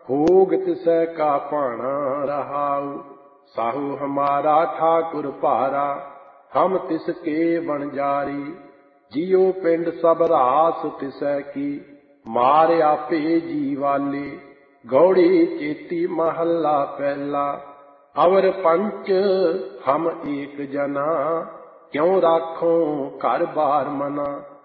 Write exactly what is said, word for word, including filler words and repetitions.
भोग तिसै का पाना रहाऊ। साहू हमारा ठाकुर पारा, हम तिसके बणजारी। जियो पिंड सब रास तिसै की, मार आपे जीवाले। गौड़ी चेती महला पहला, अवर पंच हम एक जना। क्यों राखों घर बार मना।